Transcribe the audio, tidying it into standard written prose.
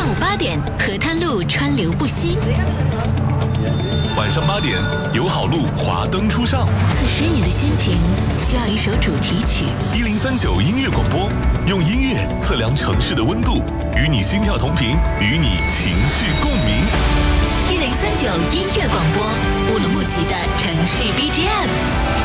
午8点，河滩路川流不息。 晚上8点，友好路华灯初上。 此时你的心情需要一首主题曲。 1039音乐广播，用音乐测量城市的温度，与你心跳同频，与你情绪共鸣。 1039音乐广播，乌鲁木齐的城市 BGM。